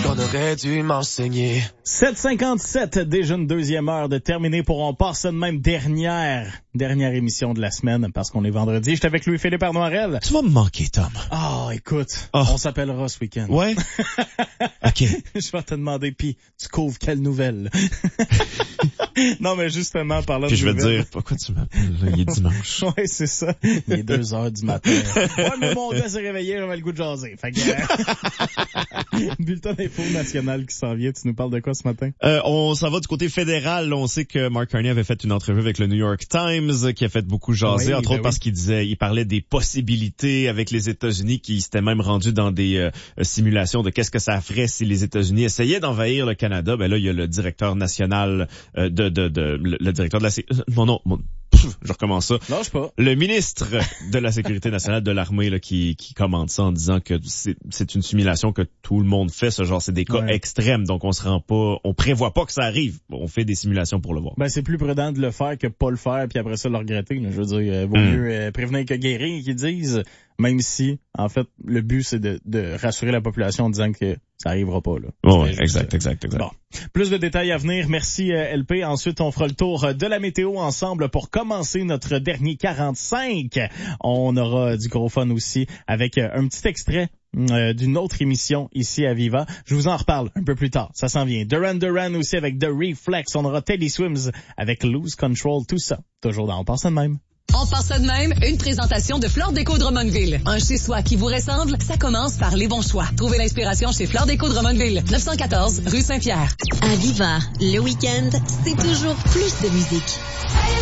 qu'on aurait dû m'enseigner. 7h57, déjà une deuxième heure de terminer pour On passe ça de même dernière émission de la semaine parce qu'on est vendredi. J'étais avec Louis-Philippe Arnoirel. Tu vas me manquer, Tom. Écoute, on s'appellera ce week-end. Ouais? OK. Je vais te demander, puis tu couvres quelle nouvelle? Non, mais justement, parlant de puis je vais te nouvelles. dire, pourquoi tu m'appelles, là? Il est dimanche. Ouais, c'est ça. Il est 2h du matin. Ouais, mais mon gars s'est réveillé, j'avais le goût de jaser. Fait que, bulletin d'info national qui s'en vient. Tu nous parles de quoi ce matin? On s'en va du côté fédéral. On sait que Mark Carney avait fait une entrevue avec le New York Times qui a fait beaucoup jaser, entre autres parce qu'il parlait des possibilités avec les États-Unis, qui s'étaient même rendu dans des simulations de qu'est-ce que ça ferait si les États-Unis essayaient d'envahir le Canada. Ben là, il y a le directeur national le directeur de la je recommence ça. Lâche pas. Le ministre de la Sécurité nationale de l'armée là, qui commente ça en disant que c'est une simulation que tout le monde fait, ce genre, c'est des cas extrêmes, donc on prévoit pas que ça arrive. On fait des simulations pour le voir. Ben c'est plus prudent de le faire que pas le faire puis après ça le regretter. Là. Je veux dire, vaut mieux prévenir que guérir, qu'ils disent. Même si, en fait, le but, c'est de rassurer la population en disant que ça arrivera pas, là. Oh, exact. Bon. Plus de détails à venir. Merci, LP. Ensuite, on fera le tour de la météo ensemble pour commencer notre dernier 45. On aura du gros fun aussi avec un petit extrait d'une autre émission ici à Viva. Je vous en reparle un peu plus tard. Ça s'en vient. Duran aussi avec The Reflex. On aura Teddy Swims avec Lose Control. Tout ça, toujours dans On pense ça de même. On pense ça de même, une présentation de Flore Déco Drummondville. Un chez-soi qui vous ressemble, ça commence par les bons choix. Trouvez l'inspiration chez Flore Déco Drummondville, 914 rue Saint-Pierre. À Viva, le week-end, c'est toujours plus de musique.